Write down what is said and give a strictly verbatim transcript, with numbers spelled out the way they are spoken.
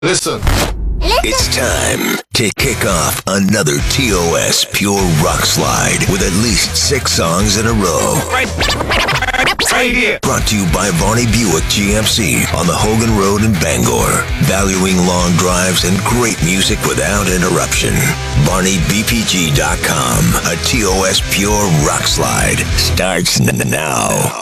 Listen. It's time to kick off another T O S Pure Rock Slide with at least six songs in a row. Right, right here. Brought to you by Varney Buick G M C on the Hogan Road in Bangor. Valuing long drives and great music without interruption. Varney B P G dot com. A T O S Pure Rock Slide starts n- now.